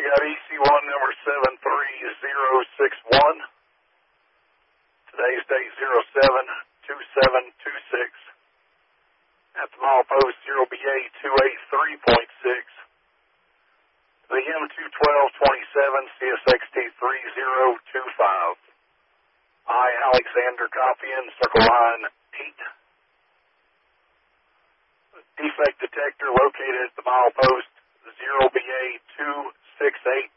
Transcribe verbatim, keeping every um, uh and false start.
got E C one number seven three zero six one. Today's date zero seven two seven two six. At the milepost zero B A two eight three point six. The M two twelve twenty-seven C S X T three zero two five. I, Alexander, copying, circle line eight. Defect detector located at the milepost zero B A two six eight